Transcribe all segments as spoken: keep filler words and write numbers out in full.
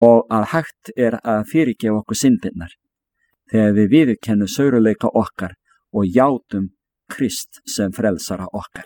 og að hægt er að fyrirgefa okkur syndirnar þegar við viðurkennum sauruleika okkar og játum Krist sem frelsara okkar.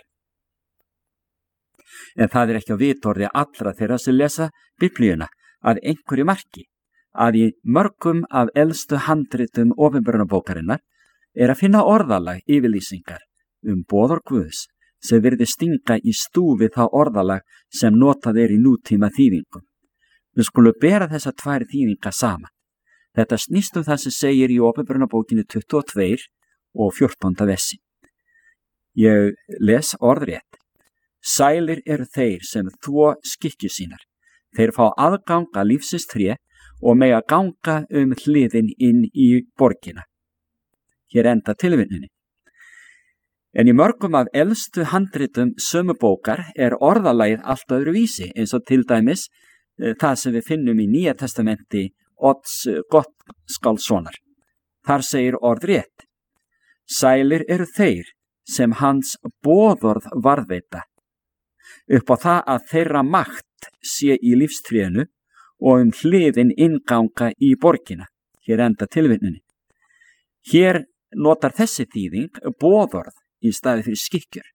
En það er ekki á vitorði allra þeirra sem lesa Biblíuna að einhverju marki að í mörgum af elstu handritum opinberunarbókarinnar er að finna orðalag yfirlýsingar um boðorð Guðs sem virði stinga í stúfi þá orðalag sem notað er í nútíma þýðingum. Við skulum bera þessa tvær þýðingar saman. Þetta snýst um það sem segir í opinberunarbókinni tuttugu og tvö og fjórtánda versi. Ég les orðrétt. Sælir eru þeir sem þvo skikkju sínar. Þeir fá aðgang að lífsins tré og mega ganga um hliðin inn í borgina. Hér enda tilvinninni. En í mörgum af elstu handritum sömu bókar er orðalagið allt öðru vísi, eins og til dæmis e, það sem við finnum í Nýja testamenti Odds Gottskálkssonar. Þar segir orðrétt. Sælir eru þeir sem hans boðorð varðveita, upp á það að þeirra makt sé í lífstrénu og um hliðin innganga í borgina. Hér enda tilvinninni. Hér notar þessi þýðing boðorð í staði fyrir skikkjur.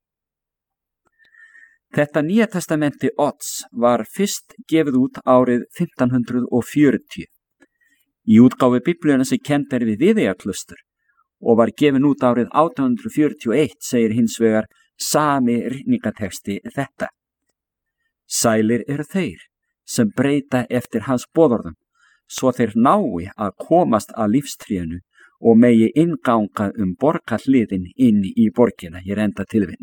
Þetta Nýja testamenti Odds var fyrst gefið út árið fimmtán hundruð fjörutíu. Í útgáfu Biblíuna sem kennd er við Viðeyjarklaustur og var gefin út árið átján hundruð fjörutíu og eitt segir hins vegar sami ritningateksti þetta. Sælir eru þeir sem breyta eftir hans boðorðum, svo þeir nái að komast að lífstrénu og megi innganga um borgarhliðin inn í borgina. Hér enda tilvinnu.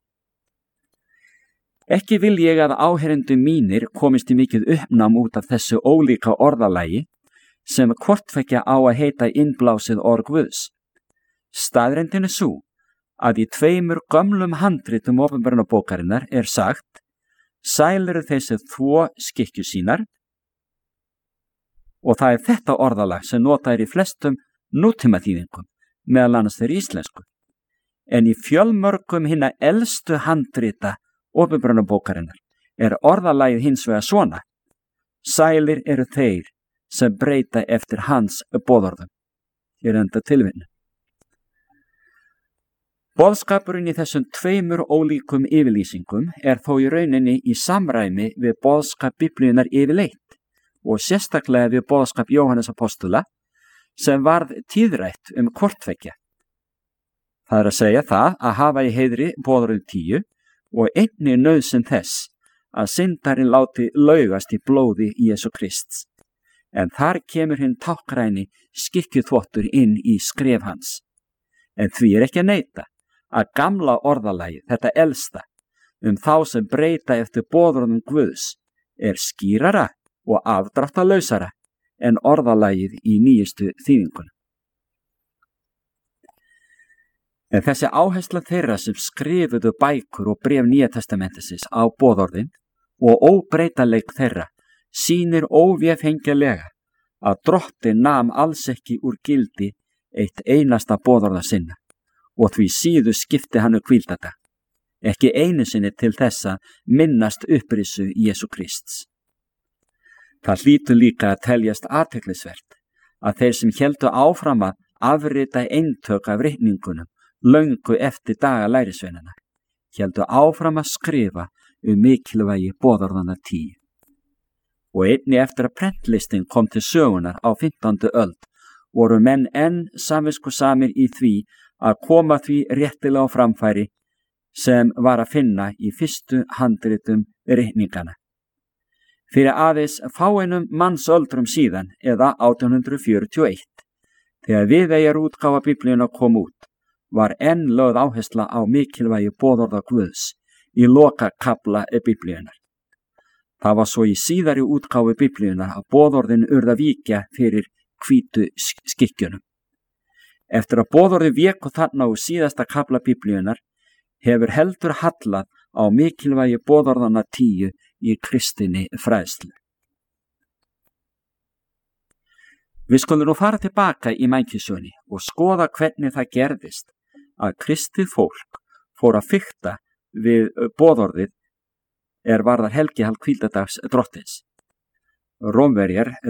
Ekki vil ég að áheyrendum mínir komist í mikið uppnám út af þessu ólíka orðalagi sem hvortveggja á að heita innblásið orð Guðs. Staðreyndin er sú að í tveimur gömlum handritum opinberunarbókarinnar er sagt sælir eru þeir sem þvo skikkju sínar og það er þetta orðalag sem notað er í flestum nútíma þýðingum, meðal annars þeirri íslensku. En í fjölmörgum hinna elstu handrita opinberunarbókarinnar er orðalagið hins vegar svona. Sælir eru þeir sem breyta eftir hans boðorðum. Hér enda tilvinnu. Boðskapurinn í þessum tveimur ólíkum yfirlýsingum er þó í rauninni í samræmi við boðskap Biblíunar yfirleitt og sérstaklega við boðskap Jóhannes apostula sem varð tíðrætt um hvortveggja. Það er að segja það að hafa í heiðri boðorðin tíu og einnig nauðsyn þess að syndarinn láti laugast í blóði Jesú Krists. En þar kemur hinn táknræni skikkjuþvottur inn í skref hans. En því er ekki að neita að gamla orðalagið, þetta elsta, um þá sem breyta eftir boðorðum Guðs, er skýrara og afdráttalausara en orðalagið í nýjustu þýðingunum. En þessi áhersla þeirra sem skrifuðu bækur og bréf Nýja testamentisins á boðorðin og óbreytanleik þeirra sýnir óvéfengjanlega að Drottinn nam alls ekki úr gildi eitt einasta boðorða sinna og því síður skipti hann um hvíldardag, ekki einu sinni til þess að minnast upprisu Jesú Krists. Það hlýtur líka að teljast athyglisvert að þeir sem héldu áfram að afrita eintök af ritningunum löngu eftir daga lærisveinanna, héldu áfram að skrifa um mikilvægi boðorðanna tíu. Og einni eftir að prentlistin kom til sögunar á fimmtándu öld voru menn enn samviskusamir í því að koma því réttilega á framfæri sem var að finna í fyrstu handritum ritningana. Fyrir aðeins fáeinum mannsöldrum síðan eða átján hundruð fjörutíu og eitt, þegar Viðeyjarútgáfa Biblíuna kom út, var enn lögð áhersla á mikilvægi boðorða Guðs í lokakafla Biblíunar. Það var svo í síðari útgáfu Biblíunar að boðorðin urðu að víkja fyrir hvítu skikkjunum. Eftir að boðorði vék og þarna úr síðasta kafla Biblíunar hefur heldur hallað á mikilvægi boðorðanna tíu í kristinni fræðslu. Við skulum nú fara tilbaka í mannkynssögunni og skoða hvernig það gerðist að kristið fólk fór að fikta við boðorðið er varðar helgihald hvíldardags Drottins. Rómverjar